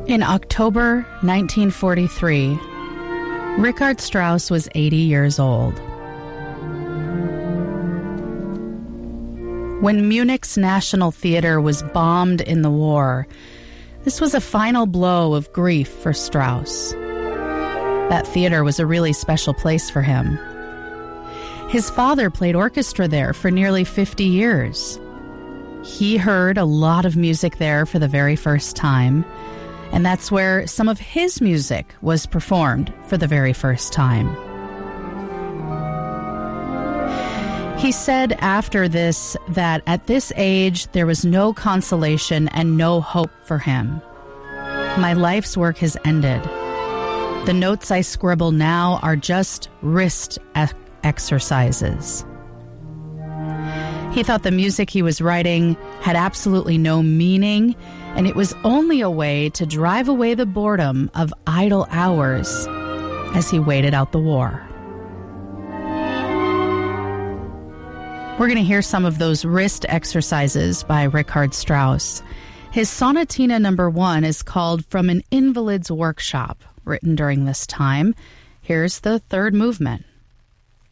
In October 1943, Richard Strauss was 80 years old. When Munich's National Theater was bombed in the war, this was a final blow of grief for Strauss. That theater was a really special place for him. His father played orchestra there for nearly 50 years. He heard a lot of music there for the very first time, and that's where some of his music was performed for the very first time. He said after this that at this age there was no consolation and no hope for him. My life's work has ended. The notes I scribble now are just wrist exercises. He thought the music he was writing had absolutely no meaning, and it was only a way to drive away the boredom of idle hours as he waited out the war. We're going to hear some of those wrist exercises by Richard Strauss. His Sonatina No. 1 is called From an Invalid's Workshop, written during this time. Here's the third movement.